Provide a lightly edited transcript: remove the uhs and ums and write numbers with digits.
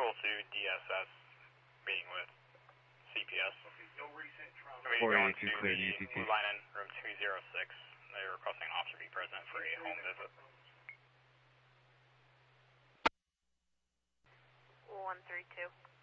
Control 2, DSS, meeting with CPS. No recent trauma. 482 clear UTC. Blue Line in room 206. They're requesting an officer be present for a home visit. 132.